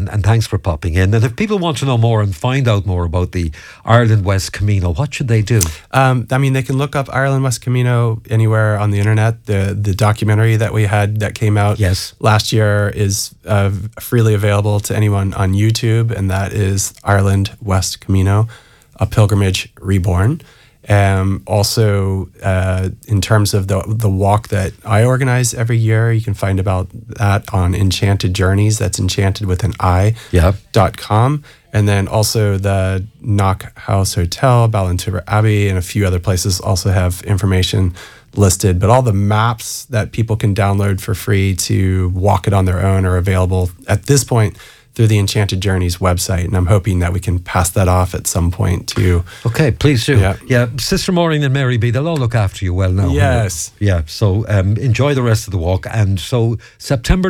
and thanks for popping in. And if people want to know more and find out more about the Ireland West Camino, what should they do? They can look up Ireland West Camino anywhere on the internet. The documentary that we had that came out last year is freely available to anyone on YouTube, and that is Ireland West Camino, A Pilgrimage Reborn. Also, in terms of the walk that I organize every year, you can find about that on Enchanted Journeys. That's enchanted with an I.com. And then also the Knock House Hotel, Ballintuber Abbey, and a few other places also have information listed. But all the maps that people can download for free to walk it on their own are available at this point through the Enchanted Journeys website, and I'm hoping that we can pass that off at some point too. Okay, please do. Yeah, Sister Maureen and Mary B, they'll all look after you well now. Yes. Yeah, so enjoy the rest of the walk. And so September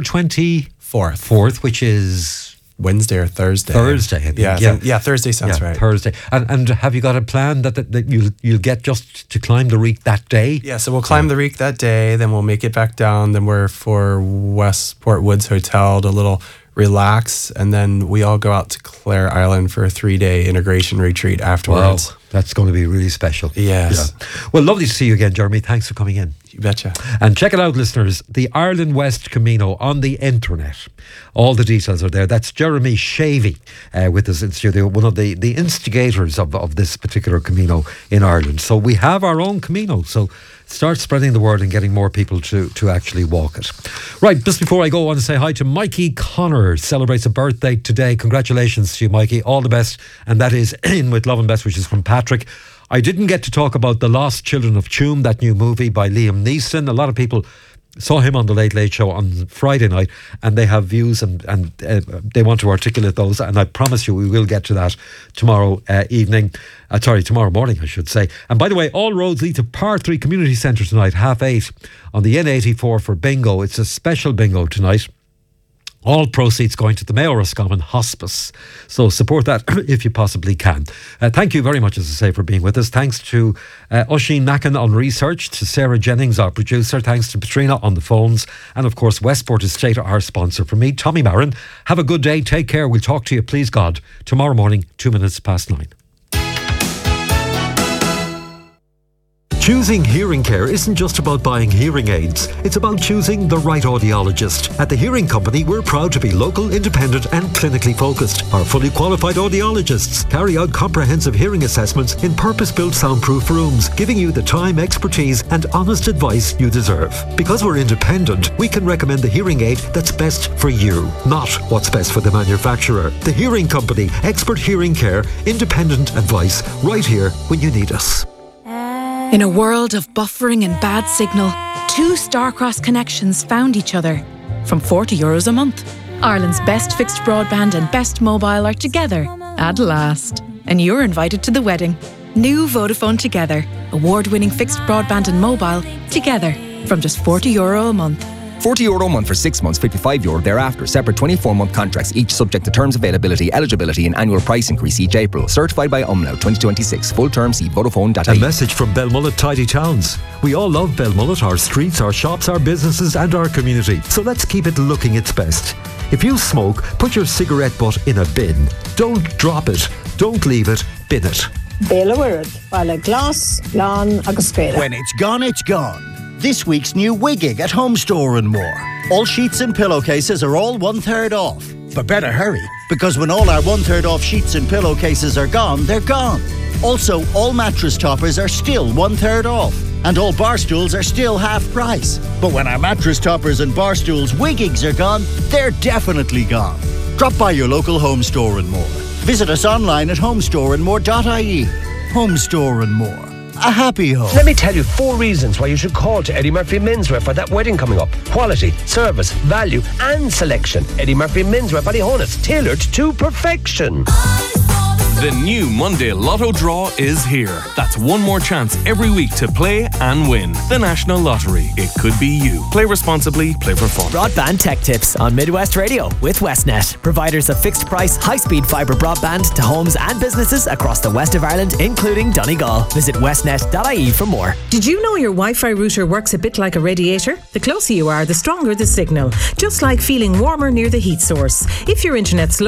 24th, which is Wednesday or Thursday. Thursday, I think. Yeah, Thursday sounds right. Thursday. And have you got a plan that you'll get just to climb the Reek that day? Yeah, so we'll climb the Reek that day, then we'll make it back down, then we're for Westport Woods Hotel to little relax, and then we all go out to Clare Island for a 3-day integration retreat afterwards. Wow, that's going to be really special. Yes. Yeah. Well, lovely to see you again, Jeremy. Thanks for coming in. You betcha. And check it out, listeners, the Ireland West Camino on the internet. All the details are there. That's Jeremy Shavey with us in studio, one of the instigators of this particular Camino in Ireland. So we have our own Camino, so start spreading the word and getting more people to actually walk it. Right, just before I go, I want to say hi to Mikey Connor, celebrates a birthday today. Congratulations to you, Mikey. All the best. And that is in with love and best wishes from Patrick. I didn't get to talk about The Lost Children of Tuam, that new movie by Liam Neeson. A lot of people saw him on the Late Late Show on Friday night, and they have views and they want to articulate those, and I promise you we will get to that tomorrow tomorrow morning I should say. And by the way, all roads lead to Par 3 Community Centre tonight, 8:30 on the N84 for bingo. It's a special bingo tonight. All proceeds going to the Mayo Roscommon Hospice. So support that if you possibly can. Thank you very much, as I say, for being with us. Thanks to Oisin Mackin on research, to Sarah Jennings, our producer. Thanks to Patrina on the phones. And of course, Westport Estate, our sponsor. For me, Tommy Marin. Have a good day. Take care. We'll talk to you, please God, tomorrow morning, 9:02. Choosing hearing care isn't just about buying hearing aids. It's about choosing the right audiologist. At the Hearing Company, we're proud to be local, independent and clinically focused. Our fully qualified audiologists carry out comprehensive hearing assessments in purpose-built soundproof rooms, giving you the time, expertise and honest advice you deserve. Because we're independent, we can recommend the hearing aid that's best for you, not what's best for the manufacturer. The Hearing Company, expert hearing care, independent advice, right here when you need us. In a world of buffering and bad signal, 2 Starcross connections found each other. From €40 a month. Ireland's best fixed broadband and best mobile are together at last. And you're invited to the wedding. New Vodafone Together. Award-winning fixed broadband and mobile together from just €40 a month. €40 a month for 6 months, €55 thereafter. Separate 24-month contracts, each subject to terms, availability, eligibility and annual price increase each April. Certified by Umlaut 2026. Full term, see Vodafone.ie. A message from Belmullet Tidy Towns. We all love Belmullet, our streets, our shops, our businesses and our community. So let's keep it looking its best. If you smoke, put your cigarette butt in a bin. Don't drop it. Don't leave it. Bin it. Béla Wirrad, Bala Glass, Lan agus Scéile. When it's gone, it's gone. This week's new Wigging at Home Store and More. All sheets and pillowcases are all 1/3 off. But better hurry, because when all our 1/3 off sheets and pillowcases are gone, they're gone. Also, all mattress toppers are still 1/3 off. And all bar stools are still half price. But when our mattress toppers and bar stools Wiggings are gone, they're definitely gone. Drop by your local Home Store and More. Visit us online at homestoreandmore.ie. Home Store and More. A happy home. Let me tell you 4 reasons why you should call to Eddie Murphy Menswear for that wedding coming up. Quality, service, value and selection. Eddie Murphy Menswear Ballyhonus, tailored to perfection. The new Monday Lotto draw is here. That's one more chance every week to play and win. The National Lottery. It could be you. Play responsibly, play for fun. Broadband Tech Tips on Midwest Radio with Westnet. Providers of fixed price, high-speed fibre broadband to homes and businesses across the west of Ireland, including Donegal. Visit westnet.ie for more. Did you know your Wi-Fi router works a bit like a radiator? The closer you are, the stronger the signal. Just like feeling warmer near the heat source. If your internet's